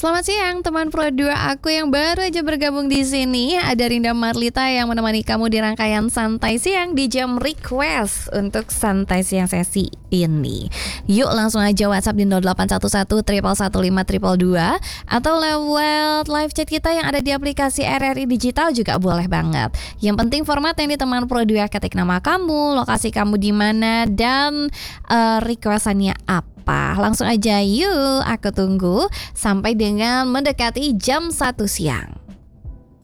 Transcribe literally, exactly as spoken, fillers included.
Selamat siang teman Pro dua aku yang baru aja bergabung di sini. Ada Rinda Marlita yang menemani kamu di rangkaian Santai Siang di jam request untuk Santai Siang sesi ini. Yuk langsung aja WhatsApp di nol delapan satu satu satu satu lima dua dua atau lewat live chat kita yang ada di aplikasi R R I Digital juga boleh banget. Yang penting format yang di teman Pro dua, ketik nama kamu, lokasi kamu di mana, dan uh, requestannya apa. Langsung aja yuk, aku tunggu sampai dengan mendekati jam satu siang.